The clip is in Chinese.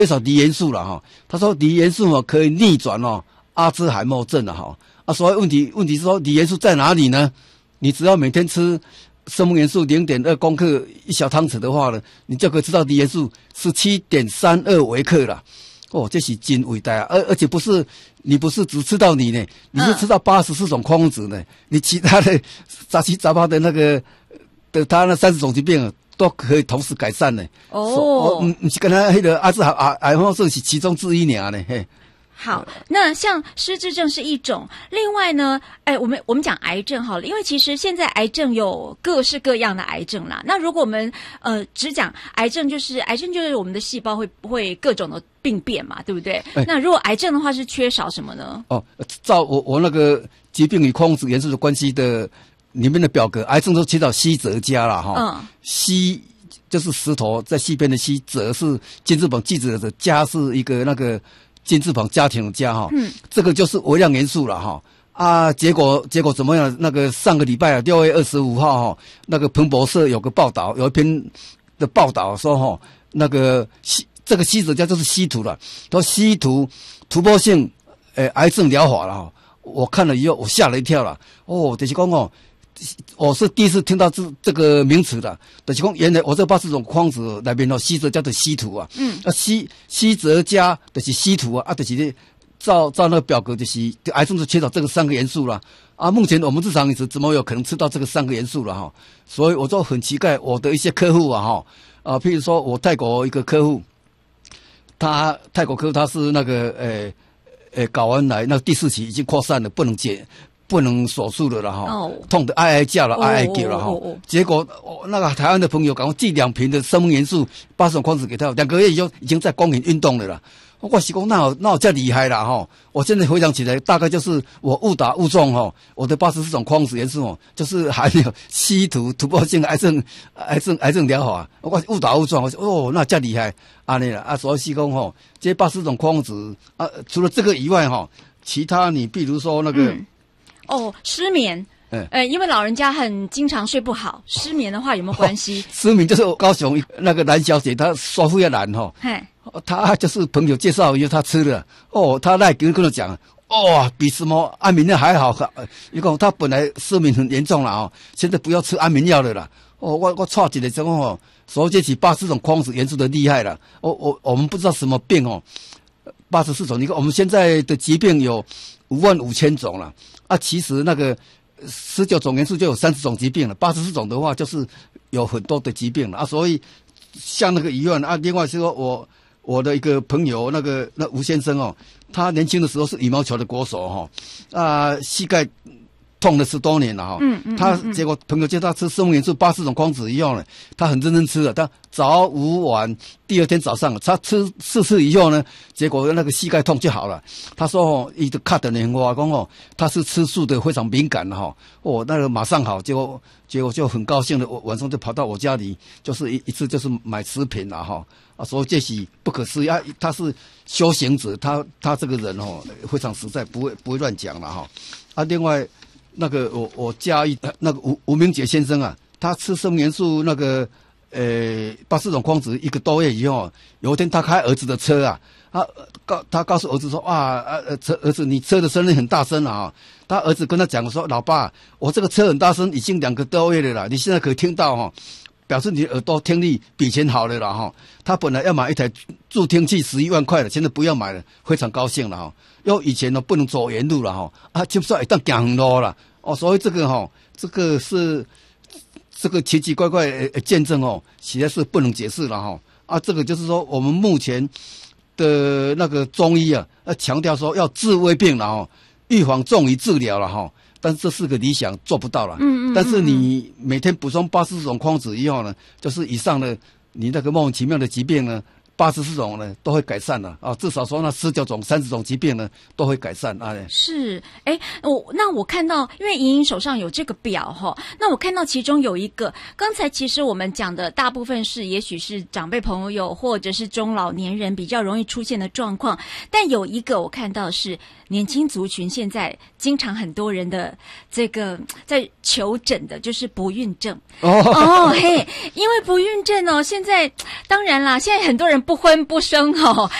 介绍锂元素了哈。他说锂元素可以逆转阿兹海默症了哈。所以问题是说锂元素在哪里呢？你只要每天吃生物元素0.2公克一小汤匙的话呢，你就可以知道锂元素17.32微克了。这是真伟大啊！而且你不是只吃到锂呢，你是吃到84种矿物质呢，你其他的杂七杂八的他那30种疾病都可以同时改善呢。不是跟他那个阿兹海默症是其中之一而已呢。嘿。 好，那像失智症是一种，另外呢，我们讲癌症好了，因为其实现在癌症有各式各样的癌症啦。那如果我们只讲癌症，就是我们的细胞会各种的病变嘛，对不对？那如果癌症的话是缺少什么呢？ 照我那个疾病与矿物质元素的关系的里面的表格，癌症都缺少硒锗镓啦哈。硒就是石头在硒边的硒，锗是金字旁记者的镓是一个那个金字旁家庭的家哈，这个就是微量元素了哈。结果怎么样？那个上个礼拜6月25号哈，那个彭博社有个报道，有一篇的报道说那个这个硒锗镓就是稀土了，说稀土突破性癌症疗法了哈。我看了以后我吓了一跳了，就是说我是第一次听到这个名词的，就是说原来我这80种矿物质里面硒锗镓的稀土啊，硒锗镓就是稀土啊，就是照那个表格就是癌症是缺少这个3个元素了目前我们日常饮食怎么有可能吃到这个3个元素了哈？所以我就很奇怪，我的一些客户譬如说我泰国一个客户，泰国客户他是那个睾丸癌那第4期已经扩散了，不能手术了啦哈，痛得哀叫了，哀叫了哈。结果那个台湾的朋友赶快寄2瓶的生物元素80种矿物质给他，2个月以后已经在公园运动了啦。我是说那有这厉害啦哈！我现在回想起来，大概就是我误打误撞我的84种矿物质元素就是含有稀土突破性癌症疗法。我误打误撞，我说那这厉害这样啦所以是说这84种矿物质除了这个以外其他你比如说那个。 失眠，因为老人家很经常睡不好，失眠的话有没有关系？ 失眠就是高雄那个蓝小姐，她刷腹要蓝她就是朋友介绍以后她吃了，她来跟我讲，比什么安眠药还好，因为她本来失眠很严重了现在不要吃安眠药了啦。我差一个这种所以这是84种矿物质元素的厉害了。我们不知道什么病84种，你看我们现在的疾病有55000种了其实那个19种元素就有30种疾病了，84种的话就是有很多的疾病了所以像那个医院另外是说我的一个朋友那吴先生他年轻的时候是羽毛球的国手膝盖痛了10多年了他结果朋友叫他吃生物元素84种矿物质以后呢，他很认真吃了，他早午晚第二天早上他吃4次以后呢，结果那个膝盖痛就好了。他说他就卡的年话讲他是吃素的非常敏感那个马上好，结果就很高兴的晚上就跑到我家里，就是一次就是买食品了所以这是不可思议他是修行者，他这个人非常实在，不会乱讲了另外那个我嘉义那个吴明杰先生他吃生物元素那个84种矿物质1个多月以后，有一天他开儿子的车他告诉儿子说儿子你车的声音很大声他儿子跟他讲说，老爸，我这个车很大声已经2个多月了啦，你现在可以听到表示你耳朵听力比以前好了啦他本来要买一台助听器11万块了，现在不要买了，非常高兴了因为以前不能走原路了就算一旦行远路了所以这个是这个奇奇怪怪的见证实在是不能解释了这个就是说我们目前的那个中医强调说要治未病了预防重于治疗了但是这是个理想，做不到了。但是你每天补充84种矿物质以后呢，就是以上的你那个莫名其妙的疾病呢，84种呢都会改善了至少说那19种、30种疾病呢都会改善是，那我看到，因为莹莹手上有这个表那我看到其中有一个，刚才其实我们讲的大部分是，也许是长辈朋友或者是中老年人比较容易出现的状况，但有一个我看到是年轻族群现在经常很多人的这个在求诊的，就是不孕症因为不孕症现在当然啦，现在很多人不婚不生